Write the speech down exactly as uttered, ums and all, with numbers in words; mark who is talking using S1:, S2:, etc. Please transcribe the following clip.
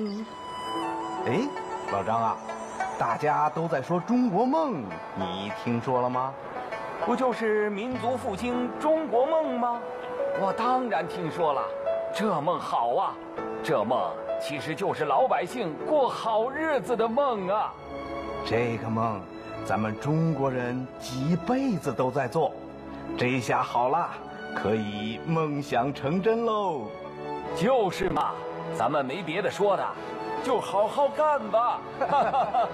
S1: 哎，老张啊，大家都在说中国梦，你听说了吗？
S2: 不就是民族复兴中国梦吗？我当然听说了，这梦好啊！这梦其实就是老百姓过好日子的梦啊！
S1: 这个梦，咱们中国人几辈子都在做，这下好了，可以梦想成真喽！
S2: 就是嘛，咱们没别的说的，就好好干吧！